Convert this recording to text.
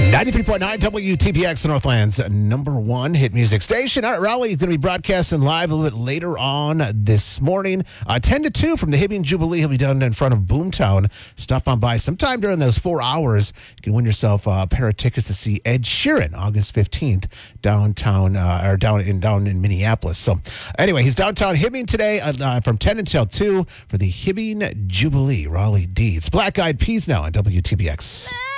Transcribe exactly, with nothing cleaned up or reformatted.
ninety-three point nine W T P X, Northland's number one hit music station. All right, Raleigh is going to be broadcasting live a little bit later on this morning. Uh, ten to two from the Hibbing Jubilee. He'll be down in front of Boomtown. Stop on by sometime during those four hours. You can win yourself a pair of tickets to see Ed Sheeran August fifteenth downtown, uh, or down in down in Minneapolis. So anyway, he's downtown Hibbing today uh, from ten until two for the Hibbing Jubilee. Raleigh D. It's Black Eyed Peas now on W T B X.